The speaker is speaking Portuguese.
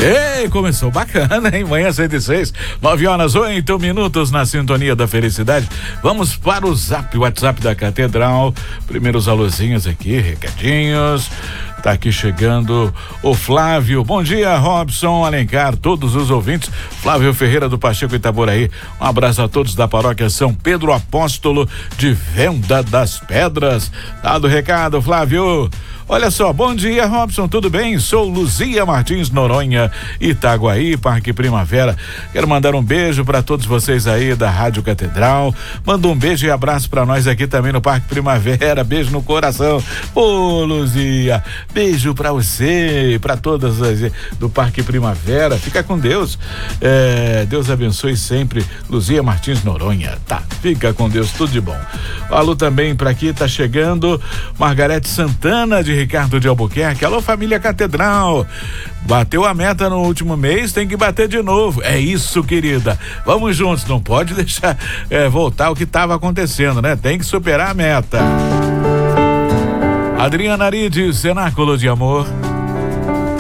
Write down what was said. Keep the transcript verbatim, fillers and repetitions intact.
Ei, começou bacana, hein? Manhã cento e seis, nove horas, oito minutos na sintonia da felicidade. Vamos para o zap, o WhatsApp da Catedral. Primeiros alôzinhos aqui, recadinhos. Tá aqui chegando o Flávio. Bom dia, Robson, Alencar, todos os ouvintes. Flávio Ferreira do Pacheco Itaboraí. Um abraço a todos da paróquia São Pedro Apóstolo de Venda das Pedras. Dado o recado, Flávio. Olha só, bom dia, Robson, tudo bem? Sou Luzia Martins Noronha, Itaguaí, Parque Primavera. Quero mandar um beijo para todos vocês aí da Rádio Catedral. Manda um beijo e abraço para nós aqui também no Parque Primavera. Beijo no coração. Ô, Luzia, beijo para você e para todas as do Parque Primavera. Fica com Deus. É, Deus abençoe sempre. Luzia Martins Noronha. Tá, fica com Deus, tudo de bom. Alô também para aqui, tá chegando Margarete Santana de Ricardo de Albuquerque. Alô, família Catedral. Bateu a meta no último mês, tem que bater de novo. É isso, querida. Vamos juntos, não pode deixar é, voltar o que estava acontecendo, né? Tem que superar a meta. Adriana Aride, Cenáculo de Amor.